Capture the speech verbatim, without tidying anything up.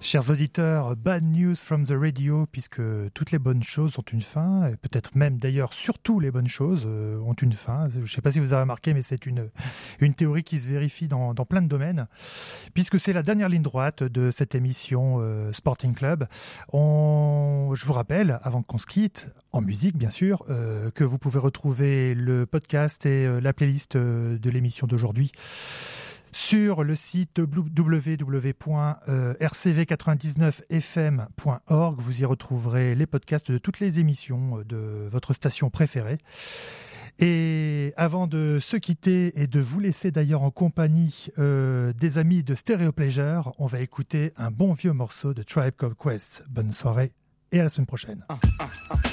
Chers auditeurs, bad news from the radio, puisque toutes les bonnes choses ont une fin, et peut-être même d'ailleurs surtout les bonnes choses euh, ont une fin. Je ne sais pas si vous avez remarqué, mais c'est une, une théorie qui se vérifie dans, dans plein de domaines, puisque c'est la dernière ligne droite de cette émission euh, Sporting Club. On, je vous rappelle, avant qu'on se quitte, en musique bien sûr, euh, que vous pouvez retrouver le podcast et euh, la playlist euh, de l'émission d'aujourd'hui sur le site w w w point r c v quatre-vingt-dix-neuf f m point org. Vous y retrouverez les podcasts de toutes les émissions de votre station préférée. Et avant de se quitter et de vous laisser d'ailleurs en compagnie euh, des amis de Stereo Pleasure, on va écouter un bon vieux morceau de Tribe Called Quest. Bonne soirée et à la semaine prochaine. Ah, ah, ah.